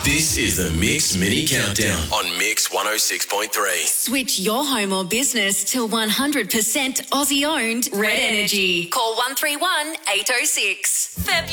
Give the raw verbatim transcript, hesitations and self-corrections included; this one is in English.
This is the Mix Mini Countdown on Mix one oh six point three. Switch your home or business to one hundred percent Aussie-owned Red Energy. Call one three one, eight oh six.